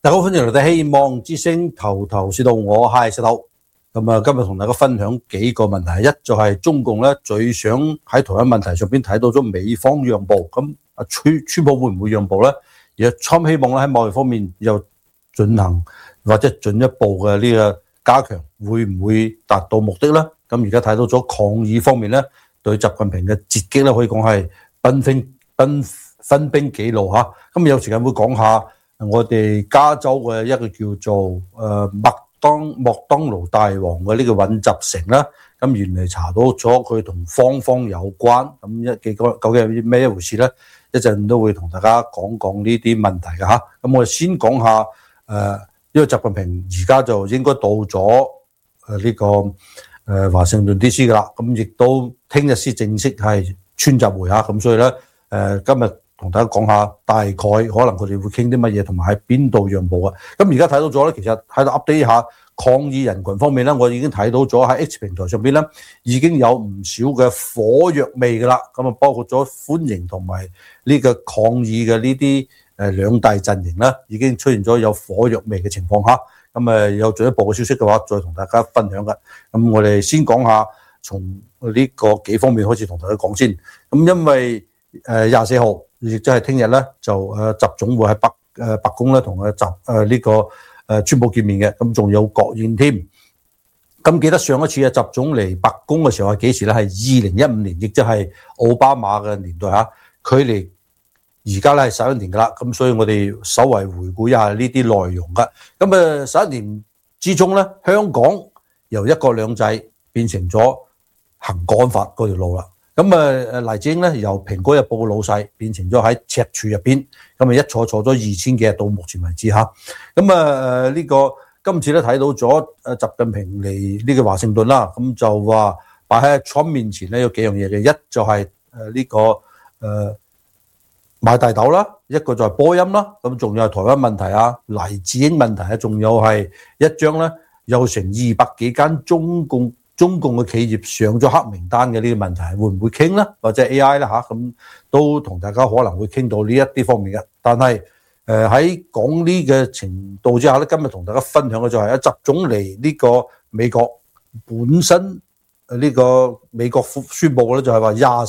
大家好，歡迎嚟到希望之聲頭頭是道，我係石頭。咁啊，今日同大家分享幾個問題。一就係中共咧最想喺台灣問題上邊睇到咗美方讓步，咁啊川普會唔會讓步咧？而川希望咧喺貿易方面又進行或者進一步嘅呢個加強，會唔會達到目的咧？咁而家睇到咗抗議方面咧，對習近平嘅截擊咧，可以講係分兵幾路嚇。咁有時間會講下我哋加州嘅一個叫做麥當勞大王嘅呢個尹習成啦，咁原來查到咗佢同方方有關，咁究竟係咩一回事咧？一陣都會同大家講講呢啲問題嘅嚇。咁我哋先講下因為習近平而家就應該到咗呢個華盛頓 DC 嘅啦，咁亦都聽日先正式係川習會嚇，咁所以咧今日同大家講下大概可能佢哋會傾啲乜嘢，同埋喺邊度讓步啊。咁而家睇到咗咧，其實喺度 update 一下抗議人群方面咧，我已經睇到咗喺 X 平台上邊咧已經有唔少嘅火藥味㗎啦。咁啊，包括咗歡迎同埋呢個抗議嘅呢啲兩大陣營啦，已經出現咗有火藥味嘅情況下。咁有進一步嘅消息嘅話，再同大家分享嘅。咁我哋先講下從呢個幾方面開始同大家講先。咁因為24號亦即係聽日咧，就習總會喺白宮咧同呢個川普見面嘅，咁仲有國宴添。咁記得上一次習總嚟白宮嘅時候係幾時咧？係2015年，亦即係奧巴馬嘅年代嚇。距離而家咧係11年噶啦，咁所以我哋稍為回顧一下呢啲內容嘅。咁11年之中咧，香港由一國兩制變成咗行國安法嗰條路啦。咁黎智英咧由蘋果日報嘅老細變成咗喺赤柱入邊，咁一坐咗2000幾日到目前為止嚇。咁呢個今次咧睇到咗習近平嚟呢個華盛頓啦，咁就話擺喺Trump面前咧有幾樣嘢嘅，一就係呢個買大豆啦，一個就係波音啦，咁仲有係台灣問題啊、黎智英問題啊，仲有係一張咧有成200幾間中共嘅企業上咗黑名單嘅呢個問題，會唔會傾咧？或者 AI 啦嚇，咁都同大家可能會傾到呢一啲方面嘅。但係喺講呢個程度之下咧，今日同大家分享嘅就係習總嚟呢個美國本身呢個美國宣佈咧就係話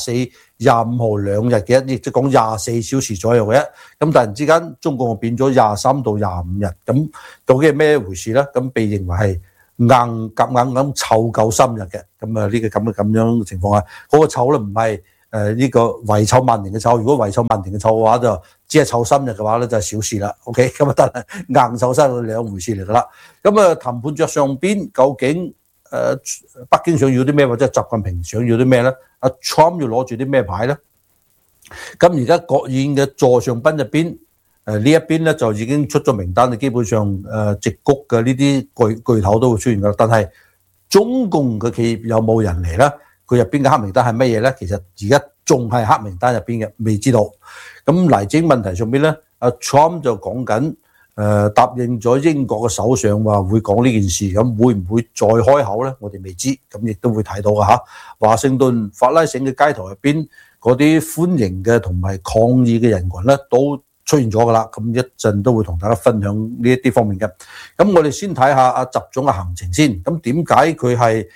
24、25號兩日嘅亦即係講24小時左右嘅。咁突然之間中共變咗23到25日，咁究竟係咩回事咧？咁被認為係夾硬咁湊夠3日嘅，咁呢個咁樣嘅情況下，嗰個湊咧唔係呢個遺臭萬年嘅湊，如果遺臭萬年嘅湊嘅話，就只係湊3日嘅話咧就係小事啦。OK， 咁但係硬湊3日兩回事嚟噶啦。咁談判桌上邊究竟北京想要啲咩，或者習近平想要啲咩咧？阿 Trump 要攞住啲咩牌咧？咁而家國宴嘅座上賓入邊。呢一邊咧就已經出咗名單，基本上矽谷嘅呢啲巨頭都會出現噶啦。但係中共嘅企業有冇人嚟咧？佢入邊嘅黑名單係乜嘢咧？其實而家仲係黑名單入邊嘅，未知道。咁黎智英問題上邊咧，阿 Trump 就講緊答應咗英國嘅首相話會講呢件事，咁會唔會再開口咧？我哋未知，咁亦都會睇到㗎嚇。華盛頓法拉盛嘅街頭入邊嗰啲歡迎嘅同埋抗議嘅人群咧都出現咗㗎啦，咁一陣都會同大家分享呢一啲方面嘅。咁我哋先睇下阿習總嘅行程先。咁點解佢係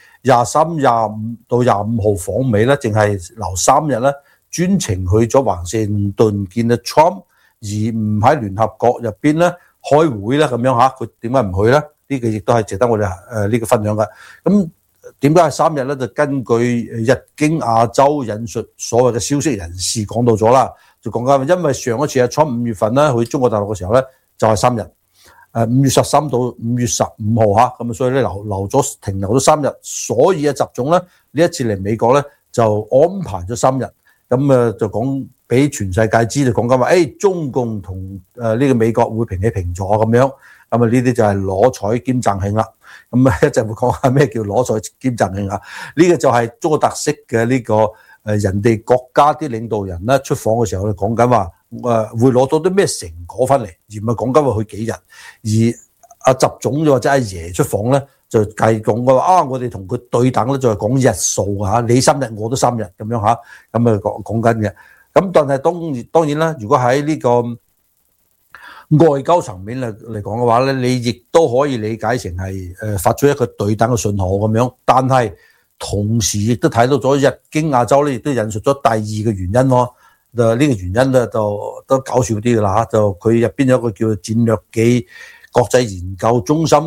23、25到25號訪美咧？淨係留3日咧，專程去咗華盛頓見阿 Trump， 而唔喺聯合國入邊咧開會咧咁樣嚇？佢點解唔去咧？呢個亦都係值得我哋呢個分享嘅。咁點解係3日咧？就根據日經亞洲引述所謂嘅消息人士講到咗啦。就講緊，因為上一次Trump 5月份咧去中國大陸嘅時候咧，就係3日，5月13到5月15號嚇，咁所以咧停留咗3日，所以習總咧呢一次嚟美國咧就安排咗3日，咁就講俾全世界知，就講緊話，中共同呢個美國會平起平坐咁樣，咁呢啲就係攞彩兼贈慶啦。咁一陣會講下咩叫攞彩兼贈慶啊？呢個就係中國特色嘅呢個。人哋國家啲領導人咧出訪嘅時候，講緊話會攞到啲咩成果翻嚟，而唔係講緊話去幾日。而阿習總或者阿爺出訪咧，就計講嘅話我哋同佢對等咧，就係講日數嚇，你3日我都3日咁樣嚇，咁講緊嘅。咁但係當然啦，如果喺呢個外交層面嚟講嘅話咧，你亦都可以理解成係發出一個對等嘅信號咁樣，但係同時亦都睇到咗日經亞洲咧，亦都引述咗第二個原因咯。呢個原因咧就都搞笑啲㗎啦嚇，就佢入邊有一個叫做戰略暨國際研究中心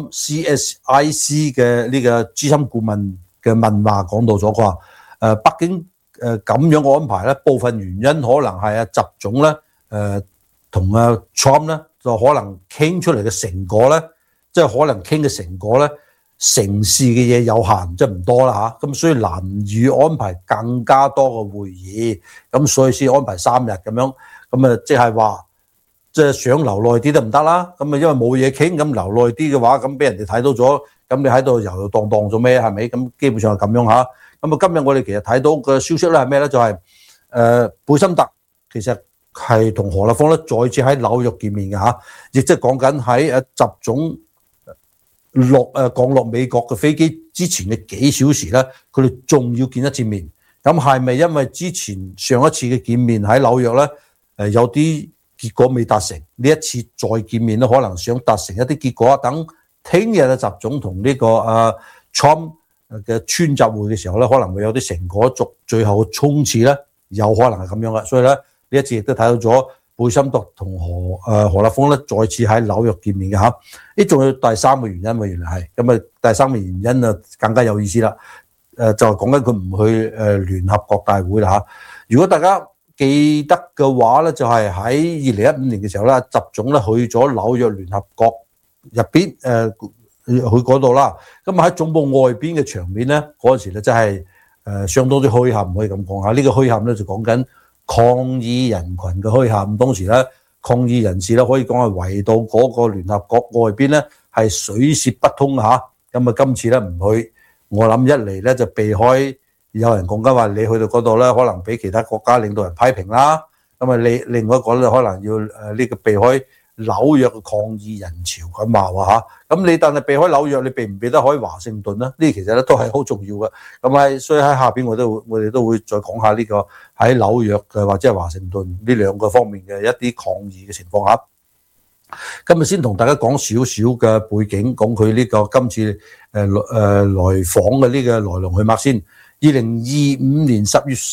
CSIC 嘅呢個資深顧問嘅問話講到咗，佢話北京咁樣嘅安排咧，部分原因可能係習總咧同Trump 咧就可能傾出嚟嘅成果咧，即係可能傾嘅成果咧，成事嘅嘢有限，即係唔多啦嚇，咁所以難以安排更加多嘅會議，咁所以先安排3日咁樣，咁即係話即係想留耐啲都唔得啦，咁因為冇嘢傾，咁留耐啲嘅話，咁俾人哋睇到咗，咁你喺度遊遊蕩蕩做咩？係咪？咁基本上係咁樣嚇。咁今日我哋其實睇到嘅消息咧係咩咧？就係貝森特其實係同何立峰咧再次喺紐約見面嘅嚇，亦即係講緊喺習總降落美國嘅飛機之前嘅幾小時咧，佢哋仲要見一次面。咁係咪因為之前上一次嘅見面喺紐約咧有啲結果未達成，呢一次再見面咧可能想達成一啲結果，等聽日嘅習總同呢個Trump 嘅川習會嘅時候咧，可能會有啲成果，最後衝刺咧有可能係咁樣嘅。所以咧呢一次亦都睇到咗貝森特同何立峰咧再次喺紐約見面嘅嚇。呢仲有第三個原因喎，原來係咁啊！第三個原因啊更加有意思啦。就係講緊佢唔去聯合國大會啦嚇。如果大家記得嘅話咧，就係喺2015年嘅時候咧，習總咧去咗紐約聯合國入邊去嗰度啦。咁喺總部外邊嘅場面咧，嗰陣時咧真係相當之墟冚，唔可以咁講嚇。呢個墟冚咧就講緊抗議人群嘅墟冚。當時咧抗議人士咧可以講係圍到嗰個聯合國外邊咧係水泄不通嚇。咁啊今次咧唔去，我諗一嚟咧就避開有人講緊話你去到嗰度咧可能俾其他國家領導人批評啦。咁啊另外一個咧可能要呢個避開紐約嘅抗議人潮咁話喎嚇。咁你但係避開紐約，你避唔避得開華盛頓咧？呢其實咧都係好重要嘅。咁所以喺下邊我哋都會再講下呢個喺紐約嘅或者係華盛頓呢兩個方面嘅一啲抗議嘅情況嚇。今日先同大家講少少嘅背景，講佢呢個今次來訪嘅呢個來龍去脈先。2025年10月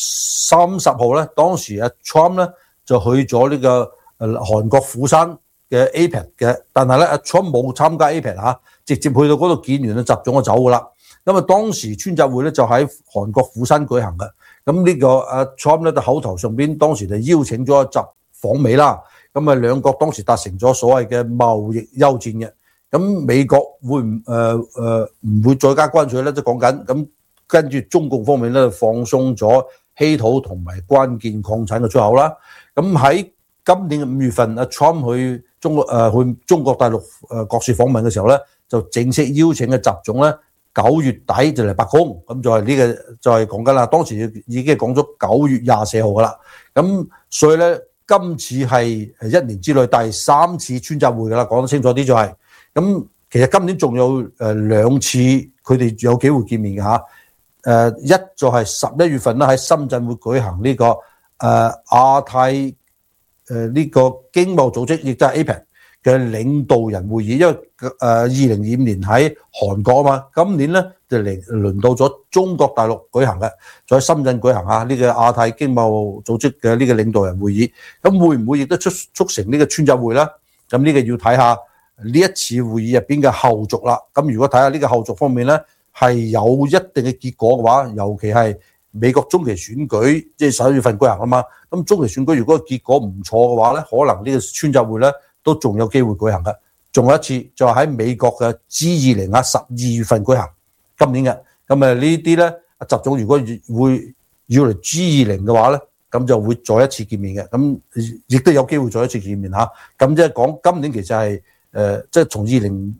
30號咧，當時Trump 咧就去咗呢個韓國釜山嘅 APEC 嘅，但係咧Trump 冇參加 APEC 嚇，直接去到嗰度見完習總就走噶啦。因為當時川習會咧就喺韓國釜山舉行嘅，咁呢個Trump 咧就口頭上邊當時就邀請咗習訪美啦。咁兩國當時達成咗所謂嘅貿易休戰嘅，咁美國會唔會再加關稅咧？即係講緊咁，跟住中共方面咧放鬆咗稀土同埋關鍵礦產嘅出口啦。咁喺今年5月份Trump 去中國大陸國事訪問嘅時候咧，就正式邀請習總咧9月底就嚟白宮，咁就係呢個就係講緊啦。當時已經講咗9月24號噶啦，咁所以咧。今次係1年之內第3次川習會㗎啦，講得清楚啲就係咁。其實今年仲有2次佢哋有機會見面嘅嚇。一就係11月份啦，喺深圳會舉行呢個亞太呢個經貿組織，亦都係 APEC 嘅領導人會議。因為2025年喺韓國啊嘛，今年咧就輪到咗中國大陸舉行嘅，在深圳舉行啊！呢個亞太經貿組織嘅呢個領導人會議，咁會唔會亦都促成呢個川習會咧？咁呢個要睇下呢一次會議入邊嘅後續啦。咁如果睇下呢個後續方面咧，係有一定嘅結果嘅話，尤其係美國中期選舉，即係11月份舉行啊嘛。咁中期選舉如果結果唔錯嘅話咧，可能呢個川習會咧都仲有機會舉行嘅。仲有一次就喺美國嘅 G20 12月份舉行，今年嘅。咁呢啲咧，習總如果會要嚟 G20 嘅話咧，咁就會再一次見面嘅。咁亦都有機會再一次見面嚇。咁即係講今年其實係即係從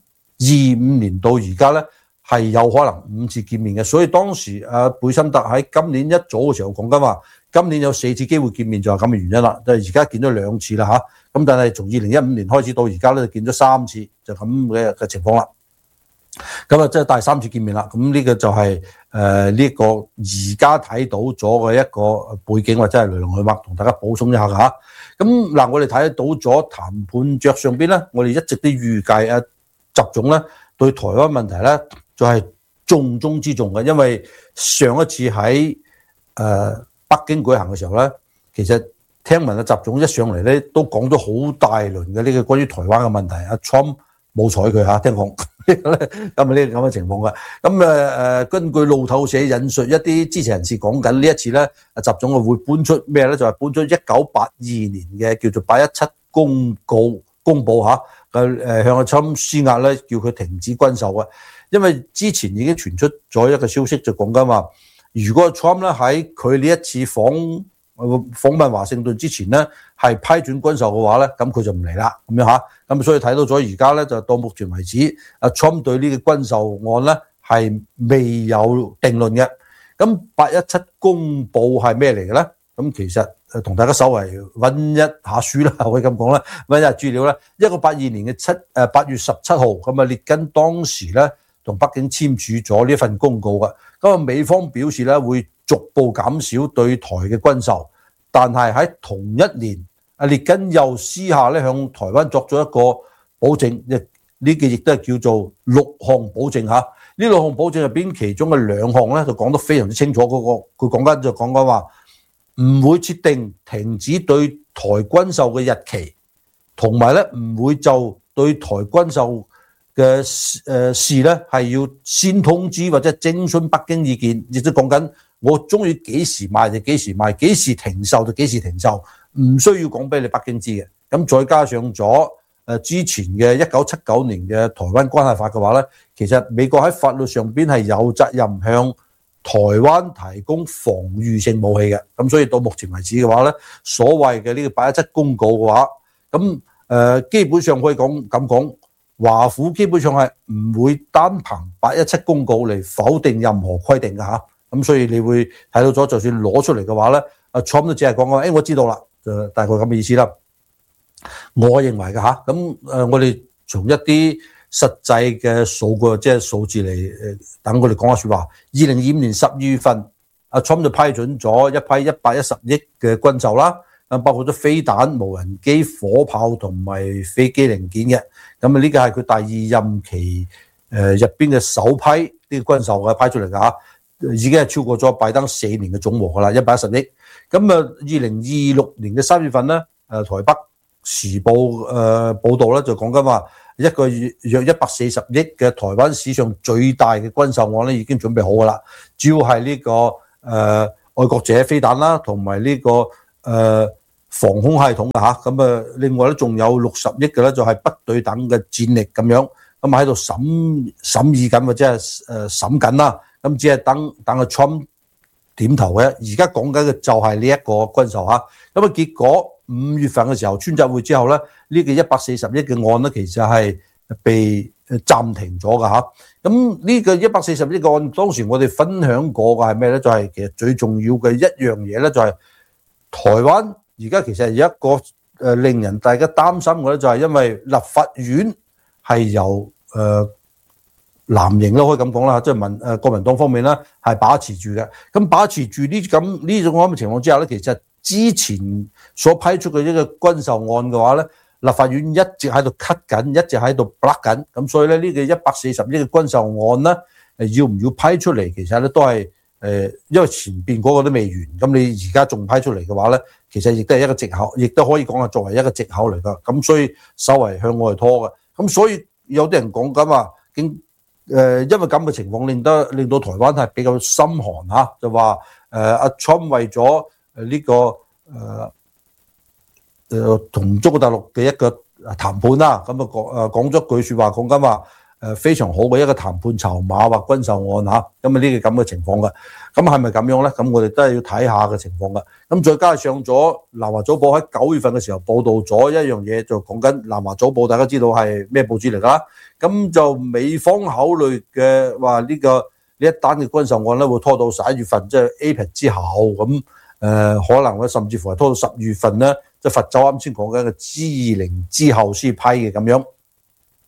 2025年到而家咧，係有可能5次見面嘅。所以當時貝森特喺今年一早嘅時候講緊話，今年有4次機會見面就係咁嘅原因啦。就係而家見咗2次啦嚇。咁但係從2015年開始到而家咧，就見咗3次，就咁嘅情況啦。 咁啊，即係第3次見面啦。咁呢個就係呢個而家睇到咗嘅一個背景，或者係來龍去脈，同大家補充一下㗎嚇。咁嗱，我哋睇到咗談判桌上邊咧，我哋一直都預計習總咧對台灣問題咧就係重中之重嘅，因為上一次喺北京舉行嘅時候咧，其實聽聞習總一上嚟咧都講咗好大輪嘅呢個關於台灣嘅問題，Trump 冇睬佢嚇，聽講咁啊呢個咁嘅情況嘅。咁根據路透社引述一啲支持人士講緊呢一次咧，習總會搬出咩咧？就係搬出1982年嘅叫做817公佈嚇，向Trump施壓咧，叫佢停止軍售嘅。因為之前已經傳出咗一個消息，就講緊話，如果 Trump 咧喺佢呢一次訪問華盛頓之前咧，係批准軍售嘅話咧，咁佢就唔嚟啦，咁樣嚇。咁所以睇到咗而家咧，就到目前為止，Trump 對呢個軍售案咧係未有定論嘅。咁817公佈係咩嚟嘅咧？咁其實同大家稍微揾一下書啦，可以咁講啦，揾一下資料啦。1982年嘅8月17號，咁啊列根當時咧同北京簽署咗呢份公告嘅。咁啊美方表示咧會逐步減少對台嘅軍售，但係喺同一年，列根又私下咧向台灣作咗一個保證，呢個亦都係叫做6項保證嚇。呢6項保證入邊，其中嘅2項咧就講得非常之清楚。佢講緊話，唔會設定停止對台軍售嘅日期，同埋咧唔會就對台軍售嘅事咧係要先通知或者徵詢北京意見，亦都講緊我中意幾時賣就幾時賣，幾時停售就幾時停售，唔需要講俾你北京知嘅。咁再加上咗之前嘅1979年嘅台灣關係法嘅話咧，其實美國喺法律上邊係有責任向台灣提供防禦性武器嘅。咁所以到目前為止嘅話咧，所謂嘅呢個817公告嘅話，咁基本上可以咁講，華府基本上係唔會單憑817公告嚟否定任何規定嘅嚇。咁所以你會睇到咗，就算攞出嚟嘅話咧，Trump 都只係講話，我知道啦，就大概咁嘅意思啦。我認為嘅嚇，咁我哋從一啲實際嘅數據，即係數字嚟等我哋講下説話。2025年12月份，Trump 就批准咗一批110億嘅軍售啦，包括咗飛彈、無人機、火炮同埋飛機零件嘅。咁呢個係佢第2任期入邊嘅首批呢個軍售嘅批出嚟嘅嚇，已經係超過咗拜登4年嘅總和噶啦，110億。咁2026年嘅3月份咧，台北時報報導咧就講緊話，一個約140億嘅台灣史上最大嘅軍售案咧已經準備好噶啦，主要係呢個愛國者飛彈啦，同埋呢個防空系統嘅嚇。咁另外咧仲有60億嘅咧就係不對等嘅戰力咁樣，咁喺度審議緊或者係審緊啦。咁只係等個 Trump 點頭嘅，而家講緊嘅就係呢一個軍售嚇。咁結果5月份嘅時候，川習會之後咧，呢個140億嘅案咧，其實係被暫停咗㗎嚇。咁呢個140億嘅案，當時我哋分享過嘅係咩咧？就係其實最重要嘅一樣嘢咧，就係台灣而家其實有一個令人大家擔心嘅咧，就係因為立法院係由藍營咯，可以咁講啦，即係國民黨方面咧係把持住嘅。咁把持住呢種咁嘅情況之下咧，其實之前所批出嘅一個軍售案嘅話咧，立法院一直喺度 cut 緊，一直喺度 block 緊。咁所以咧呢個140億嘅軍售案咧，要唔要批出嚟，其實咧都係因為前邊嗰個都未完，咁你而家仲批出嚟嘅話咧，其實亦都係一個藉口，亦都可以講係作為一個藉口嚟㗎。咁所以稍為向外拖嘅。咁所以有啲人講緊話，因為咁嘅情況令到台灣係比較心寒嚇，就話阿 Trump 為咗呢個同中國大陸嘅一個談判啦，咁講咗句説話，講緊話非常好嘅一個談判籌碼或軍售案嚇，咁呢個咁嘅情況嘅，咁係咪咁樣咧？咁我哋都係要睇下嘅情況嘅。咁再加上咗南華早報喺9月份嘅時候報導咗一樣嘢，就講緊南華早報，大家知道係咩報紙嚟㗎？咁就美方考慮嘅話呢一單嘅軍售案咧，會拖到11月份，即係 APEC 之後咁。可能咧，甚至乎係拖到12月份咧，即係佛州啱先講緊嘅 G20之後先批嘅咁樣。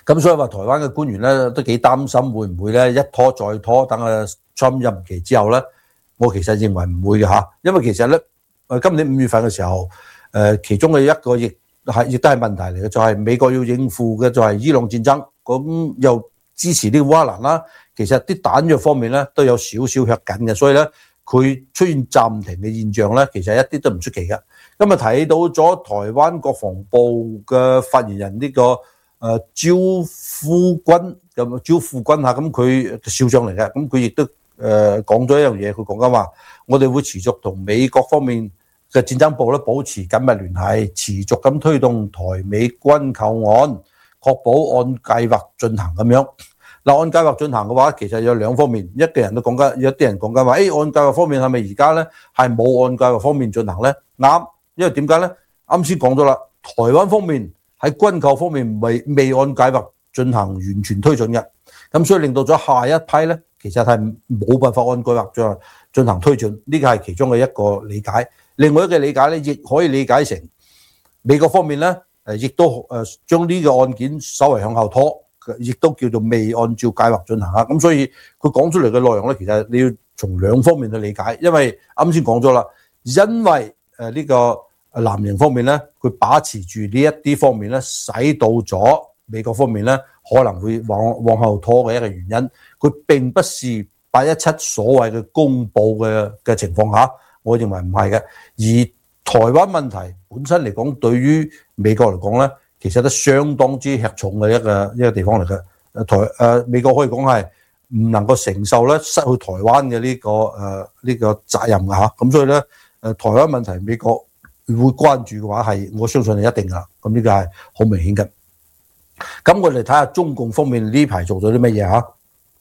咁所以話台灣嘅官員咧都幾擔心會唔會咧一拖再拖，等Trump 任期之後咧，我其實認為唔會嘅嚇，因為其實咧今年5月份嘅時候，其中嘅一個亦都係問題嚟嘅，就係美國要應付嘅就係伊朗戰爭，咁又支持呢個烏克蘭啦，其實啲彈藥方面咧都有少少吃緊嘅，所以咧佢出現暫停嘅現象咧，其實一啲都唔出奇嘅。今日睇到咗台灣國防部嘅發言人呢個招富軍嚇，咁佢少將嚟嘅，咁佢亦都講咗一樣嘢，佢講緊話，我哋會持續同美國方面嘅戰爭部咧保持緊密聯繫，持續咁推動台美軍購案，確保按計劃進行咁樣。嗱，按計劃進行嘅話，其實有兩方面，有啲人講緊話，按計劃方面係咪而家咧係冇按計劃方面進行咧？啱，因為點解咧？啱先講咗啦，台灣方面喺軍購方面未按計劃進行完全推進嘅，咁所以令到咗下一批咧，其實係冇辦法按計劃進行推進，呢個係其中嘅一個理解。另外一個理解咧，亦可以理解成美國方面咧，亦都將呢個案件稍為向後拖，亦都叫做未按照計劃進行啊。咁所以佢講出嚟嘅內容咧，其實你要從兩方面去理解，因為啱先講咗啦，因為呢個藍營方面咧，佢把持住呢一啲方面咧，使到咗美國方面咧可能會往後拖嘅一個原因，佢並不是817所謂嘅公佈嘅情況下。我認為唔係嘅，而台灣問題本身嚟講，對於美國嚟講咧，其實都相當之吃重嘅一個地方嚟嘅。美國可以講係唔能夠承受咧失去台灣嘅呢個責任嘅嚇。咁所以咧台灣問題美國會關注嘅話係，我相信係一定㗎。咁呢個係好明顯嘅。咁我哋睇下中共方面呢排做咗啲乜嘢嚇。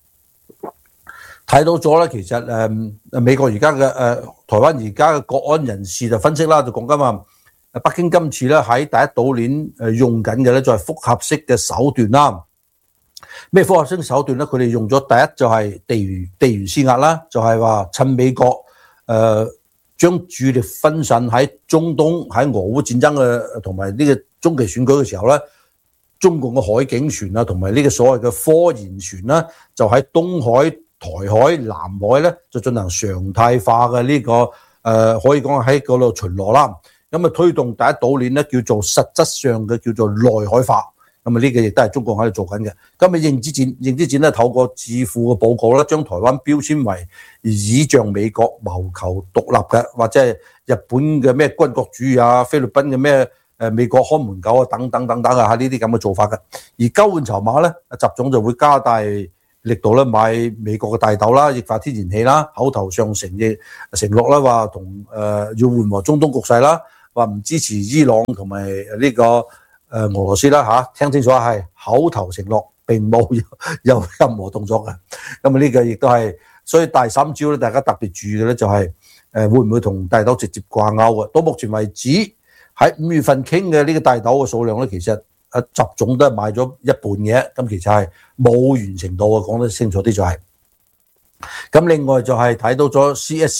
睇到咗咧，其實美國而家嘅台灣而家嘅國安人士就分析啦，就講緊話北京今次咧喺第一島鏈用緊嘅咧就係複合式嘅手段啦。咩複合式手段咧？佢哋用咗第一就係地緣施壓啦，就係話趁美國將注意力分散喺中東喺俄烏戰爭嘅同埋呢個中期選舉嘅時候咧，中共嘅海警船啊同埋呢個所謂嘅科研船啦，就喺東海、台海、南海咧就進行常態化嘅呢個可以講喺嗰度巡邏啦。咁啊推動第一島鏈咧叫做實質上嘅叫做內海化。咁啊呢個亦都係中國喺度做緊嘅。咁啊認知戰咧透過智庫嘅報告咧，將台灣標籤為倚仗美國謀求獨立嘅，或者係日本嘅咩軍國主義啊、菲律賓嘅咩美國看門狗啊等等啊呢啲咁嘅做法嘅。而交換籌碼咧，習總就會加大力度咧買美國嘅大豆啦、液化天然氣啦，口頭上承諾啦話同要緩和中東局勢啦，話唔支持伊朗同埋呢個俄羅斯啦嚇，聽清楚係口頭承諾，並冇有任何動作嘅。咁啊呢個亦都係，所以第三招咧，大家特別注意嘅咧就係會唔會同大豆直接掛鈎嘅？到目前為止喺5月份傾嘅呢個大豆嘅數量咧，其實習總都係買咗一半嘅，咁其實係冇完成到嘅，講得清楚啲就係。咁另外就係睇到咗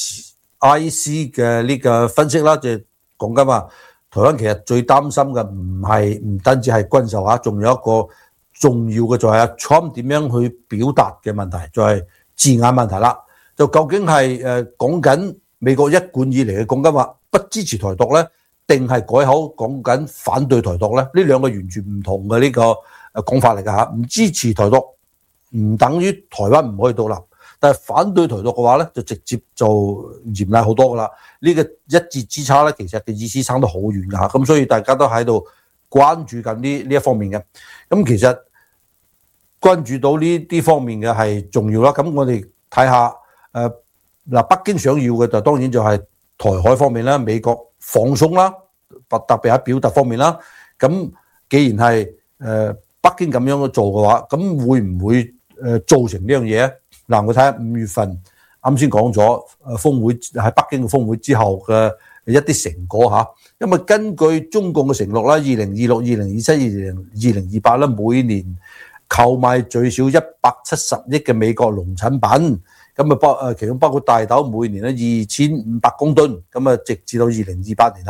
CSIC 嘅呢個分析啦，就講緊話台灣其實最擔心嘅唔單止係軍售嚇，仲有一個重要嘅就係Trump 點樣去表達嘅問題，就係字眼問題啦。就究竟係講緊美國一貫以嚟嘅講緊話不支持台獨咧，定係改口講緊反對台獨咧？呢兩個完全唔同嘅呢個講法嚟㗎嚇。唔支持台獨唔等於台灣唔可以獨立，但係反對台獨嘅話咧，就直接就嚴厲好多㗎啦。呢個一字之差咧，其實嘅意思差得好遠㗎嚇。咁所以大家都喺度關注緊呢一方面嘅。咁其實關注到呢啲方面嘅係重要啦。咁我哋睇下北京想要嘅就當然就係台海方面啦，美國放鬆啦，特別喺表達方面啦。咁既然係北京咁樣去做嘅話，咁會唔會造成呢樣嘢？嗱，我睇下5月份啱先講咗峯會喺北京嘅峯會之後嘅一啲成果嚇。因為根據中共嘅承諾啦，2026、2027、2028啦，每年購買最少170億嘅美國農產品。咁啊其中包括大豆每年咧2500公噸，咁啊直至到2028年嚇。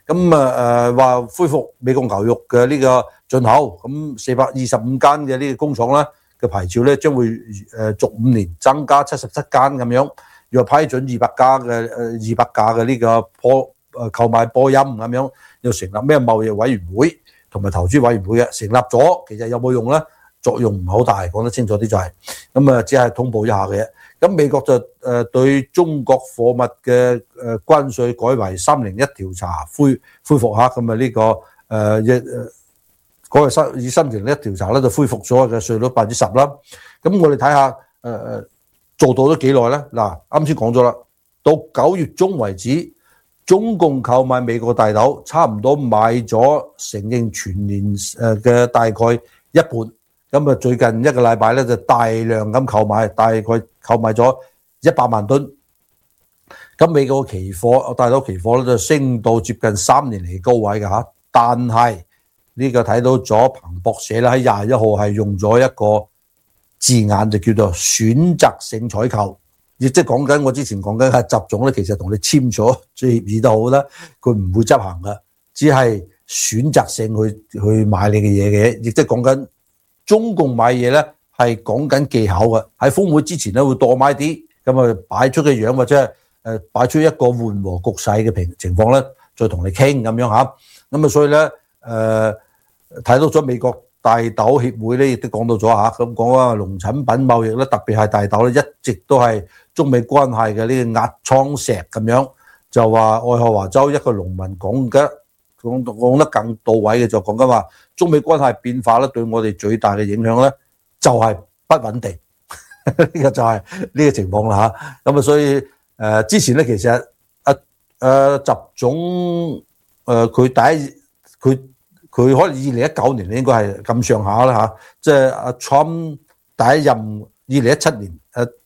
咁話恢復美國牛肉嘅呢個進口，咁425間嘅呢個工廠咧嘅牌照咧將會續5年增加77間咁樣，又批准200架嘅呢個購買波音咁樣，又成立咩貿易委員會同埋投資委員會嘅，成立咗其實有冇用咧？作用唔係好大，講得清楚啲就係咁只係通報一下嘅。咁美國就對中國貨物嘅關稅改為301調查恢復下，咁呢個改為以301調查咧就恢復咗嘅稅率10%啦。咁我哋睇下做到咗幾耐咧？嗱，啱先講咗啦，到9月中為止，中共購買美國大豆差唔多買咗承認全年嘅大概一半。咁最近一個禮拜咧就大量咁購買，大概購買咗100萬噸。咁美國期貨大豆期貨咧就升到接近3年嚟高位嘅嚇，但係呢個睇到咗彭博社咧喺21號係用咗一個字眼就叫做選擇性採購，亦即係講緊我之前講緊係習總咧，其實同你簽咗協議都好啦，佢唔會執行嘅，只係選擇性去買你嘅嘢嘅，亦即係講緊。中共買嘢咧係講緊技巧嘅，喺峰會之前咧會多買啲，咁擺出嘅樣或者係擺出一個緩和局勢嘅情況咧，再同你傾咁樣嚇。咁所以咧睇到咗美國大豆協會咧亦都講到咗嚇，咁講啊農產品貿易咧，特別係大豆咧，一直都係中美關係嘅呢個壓艙石咁樣。就話愛荷華州一個農民講得更到位嘅，就講緊話中美關係變化咧，對我哋最大嘅影響咧就係不穩定，呢個就係呢個情況啦嚇。咁所以之前咧其實習總佢佢可能2019年應該係咁上下啦嚇，即係阿 Trump 第一任2017年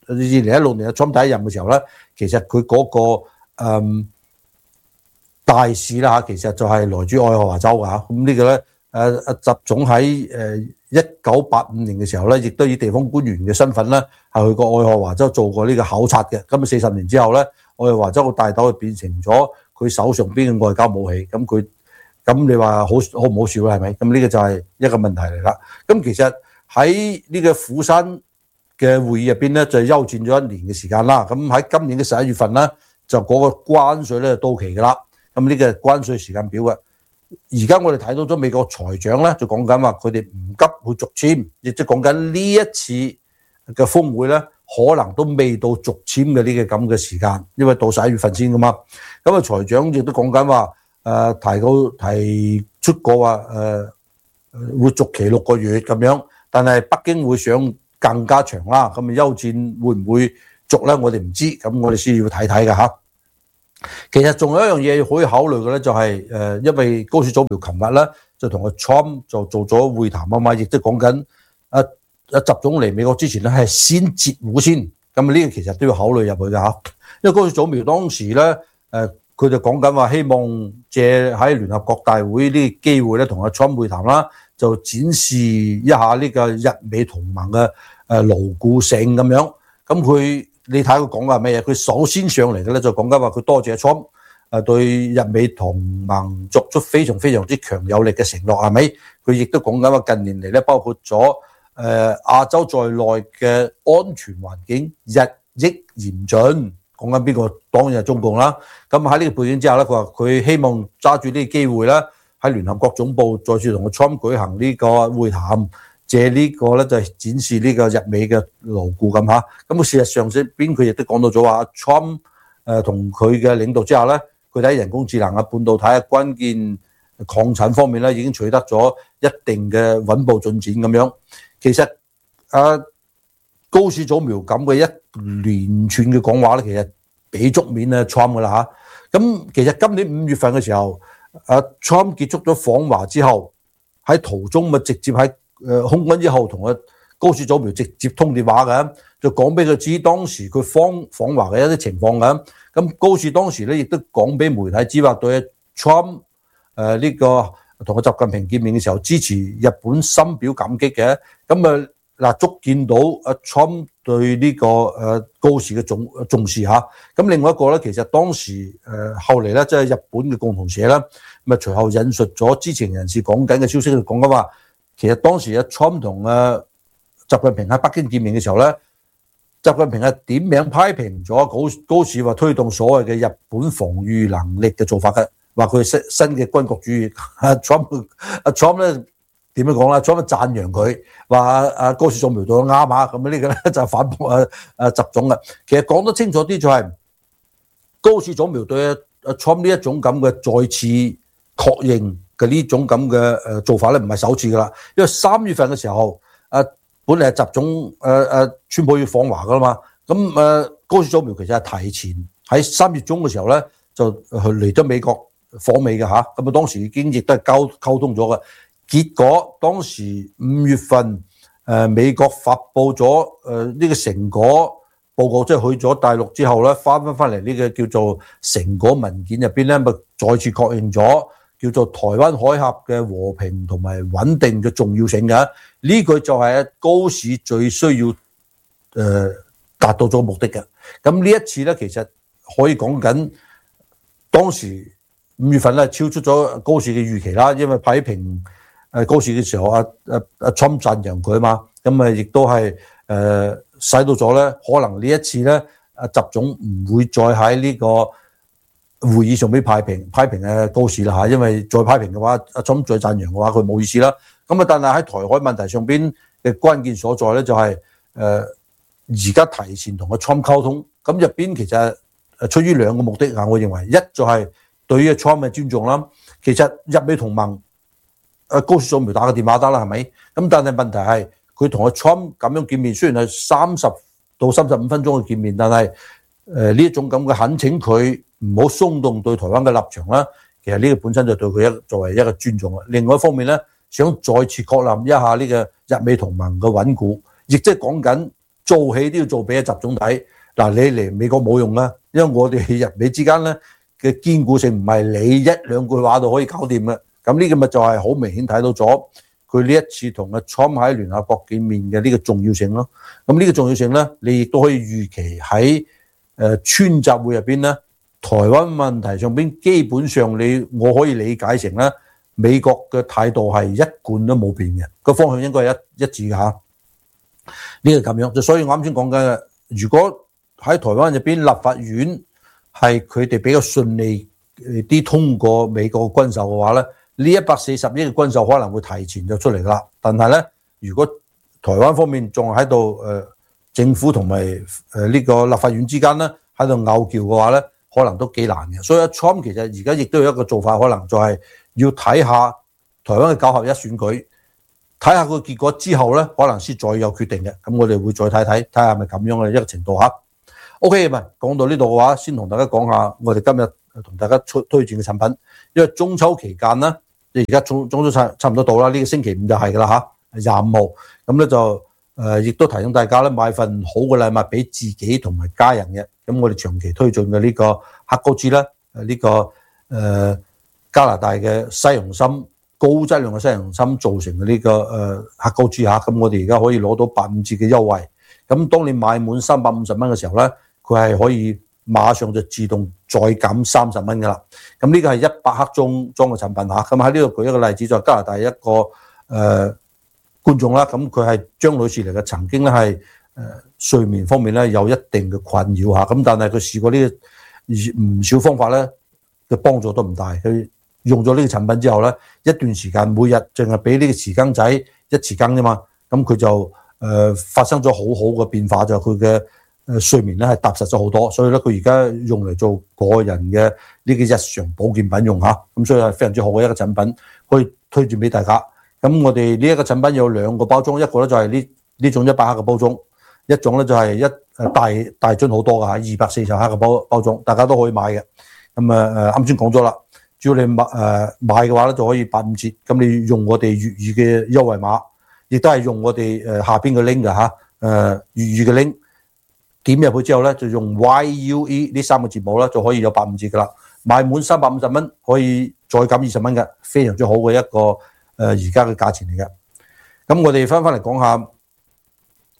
2016年阿 Trump 第一任嘅時候咧，其實佢嗰個大市啦嚇，其實就係來自愛荷華州嘅嚇。咁呢個咧，習總喺1985年嘅時候咧，亦都以地方官員嘅身份咧，係去過愛荷華州做過呢個考察嘅。咁40年之後咧，愛荷華州嘅大豆就變成咗佢手上邊嘅外交武器。咁你話好唔好笑咧？係咪？咁呢個就係一個問題嚟啦。咁其實喺呢個釜山嘅會議入邊咧，就休戰咗1年嘅時間啦。咁喺今年嘅11月份咧，就嗰個關稅咧就到期㗎啦。咁呢個關稅時間表嘅，而家我哋睇到咗美國財長咧就講緊話佢哋唔急去續簽，亦即係講緊呢一次嘅峰會咧，可能都未到續簽嘅呢個咁嘅時間，因為到11月份先噶嘛。咁啊財長亦都講緊話提出過話會續期6個月咁樣，但係北京會想更加長啦。咁休戰會唔會續咧？我哋唔知，咁我哋先要睇睇㗎嚇。其實仲有一樣嘢可以考慮嘅咧，就係因為高市早苗琴日咧就同阿 Trump 就做咗會談啊嘛，亦都講緊習總嚟美國之前咧係先截胡先，咁呢個其實都要考慮入去㗎嚇。因為高市早苗當時咧佢就講緊話希望借喺聯合國大會呢個機會咧同阿 Trump 會談啦，就展示一下呢個日美同盟嘅牢固性咁樣。咁佢你睇佢講話咩嘢？佢首先上嚟嘅咧就講緊話佢多謝 Trump 對日美同盟作出非常非常之強有力嘅承諾，係咪？佢亦都講緊話近年嚟咧，包括咗亞洲在內嘅安全環境日益嚴峻。講緊邊個？當然係中共啦。咁喺呢個背景之下咧，佢話佢希望揸住呢個機會咧，喺聯合國總部再次同 Trump 舉行呢個會談。借呢個咧就係展示呢個日美嘅牢固咁嚇，咁事實上邊佢亦都講到咗話，Trump 同佢嘅領導之下咧，佢喺人工智能啊、半導體啊、關鍵礦產方面咧已經取得咗一定嘅穩步進展咁樣。其實高市早苗咁嘅一連串嘅講話咧，其實俾足面啊 Trump 噶啦嚇。咁其實今年5月份嘅時候，Trump 結束咗訪華之後，喺途中咪直接喺空軍之後同阿高市早苗直接通電話嘅，就講俾佢知當時佢訪華嘅一啲情況嘅。咁高市當時咧亦都講俾媒體知話對阿 Trump 呢個同阿習近平見面嘅時候支持日本深表感激嘅。咁嗱，足見到Trump 對呢個高市嘅重視嚇。咁另外一個咧，其實當時後嚟咧，即係日本嘅共同社啦，咁啊隨後引述咗知情人士講緊嘅消息，講緊話，其實當時Trump 同習近平喺北京見面嘅時候咧，習近平係點名批評咗高市話推動所謂嘅日本防禦能力嘅做法嘅，話佢係新嘅軍國主義。Trump 咧點樣講啦 ？Trump 讚揚佢話高市所描述得啱啊，咁呢個咧就反駁習總嘅。其實講得清楚啲就係高市所描對Trump 呢一種咁嘅再次確認嘅呢種咁嘅做法咧，唔係首次噶啦，因為3月份嘅時候本嚟係習總川普要訪華噶啦嘛，咁高市早苗其實係提前喺3月中嘅時候咧就嚟咗美國訪美嘅嚇，咁啊當時已經亦都係溝通咗嘅。結果當時5月份美國發布咗呢個成果報告，即係去咗大陸之後咧，翻嚟呢個叫做成果文件入邊咧，咪再次確認咗叫做台灣海峽嘅和平同埋穩定嘅重要性嘅。呢句就係高市最需要達到咗目的嘅。咁呢一次咧，其實可以講緊當時5月份咧超出咗高市嘅預期啦，因為批評高市嘅時候Trump 讚揚佢啊嘛，咁啊亦都係使到咗咧，可能呢一次咧習總唔會再喺呢個會議上面批評高市啦嚇，因為再批評嘅話Trump 再讚揚嘅話佢冇意思啦。咁啊，但係喺台海問題上邊嘅關鍵所在咧，就係而家提前同Trump 溝通，咁入邊其實出於兩個目的啊，我認為一就係對於Trump嘅尊重啦。其實日美同盟高市早苗打個電話得啦，係咪？咁但係問題係佢同Trump咁樣見面，雖然係30到35分鐘嘅見面，但係呢一種咁嘅懇請佢唔好鬆動對台灣嘅立場啦，其實呢個本身就對佢作為一個尊重啦。另外一方面咧，想再次確立一下呢個日美同盟嘅穩固，亦即係講緊做戲都要做俾阿習總睇。嗱，你嚟美國冇用啦，因為我哋日美之間咧嘅堅固性唔係你一兩句話就可以搞掂嘅。咁呢個咪就係好明顯睇到咗佢呢一次同Trump喺聯合國見面嘅呢個重要性咯。咁呢個重要性咧，你亦都可以預期喺川習會入邊咧，台灣問題上邊基本上我可以理解成咧，美國嘅態度係一貫都冇變嘅，個方向應該係一致嘅嚇。呢個咁樣，就所以我啱先講緊嘅，如果喺台灣入邊立法院係佢哋比較順利啲通過美國軍售嘅話咧，呢140億嘅軍售可能會提前就出嚟啦。但係咧，如果台灣方面仲喺度政府同埋呢個立法院之間咧喺度拗撬嘅話咧，可能都幾難嘅。所以Trump其實而家亦都有一個做法，可能就係要睇下台灣嘅9合1選舉，睇下個結果之後咧，可能先再有決定嘅。咁我哋會再睇下係咪咁樣嘅一個程度嚇。OK， 講到呢度嘅話，先同大家講下我哋今日同大家推薦嘅產品，因為中秋期間咧，你而家中秋差唔多到啦，呢個星期5就係噶啦嚇，25號，咁咧就亦都提醒大家咧買份好嘅禮物俾自己同埋家人嘅。咁我哋長期推進嘅呢個黑高豬咧，呢個加拿大嘅西洋參高質量嘅西洋參造成嘅呢個黑高豬嚇，咁我哋而家可以攞到85折嘅優惠。咁當你買滿350蚊嘅時候咧，佢係可以馬上就自動再減30蚊噶啦。咁呢個係100克裝嘅產品嚇。咁喺呢度舉一個例子，就係加拿大一個觀眾啦。咁佢係張女士嚟嘅，曾經咧係睡眠方面咧有一定嘅困擾嚇。咁但係佢試過呢個唔少方法咧，嘅幫助都唔大。佢用咗呢個產品之後咧，一段時間每日淨係俾呢個匙羹仔一匙羹啫嘛，咁佢就發生咗好好嘅變化，就係佢嘅睡眠咧係踏實咗好多，所以咧佢而家用嚟做個人嘅呢個日常保健品用嚇，咁所以係非常之好嘅一個產品，可以推薦俾大家。咁我哋呢一個產品有2個包裝，一個咧就係呢種100克嘅包裝，一種咧就係大樽好多㗎嚇，240克嘅包裝，大家都可以買嘅。咁啱先講咗啦，只要你買嘅話咧就可以85折，咁你用我哋粵語嘅優惠碼，亦都係用我哋下邊嘅 link 嘅嚇，粵語嘅 link。點入去之後咧，就用 YUE 呢3個字母啦，就可以有85折噶啦。買滿350蚊可以再減20蚊嘅，非常之好嘅一個而家嘅價錢嚟嘅。咁我哋翻嚟講下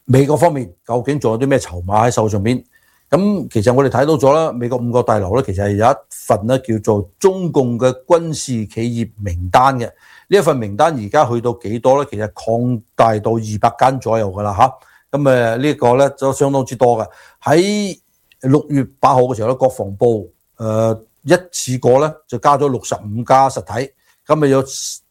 美國方面究竟仲有啲咩籌碼喺手上邊？咁其實我哋睇到咗啦，美國5個大樓咧，其實係有一份咧叫做中共嘅軍事企業名單嘅。呢一份名單而家去到幾多咧？其實擴大到200間左右噶啦嚇。咁呢個咧就相當之多嘅。喺6月8號嘅時候咧，國防部一次過咧就加咗65家實體，咁有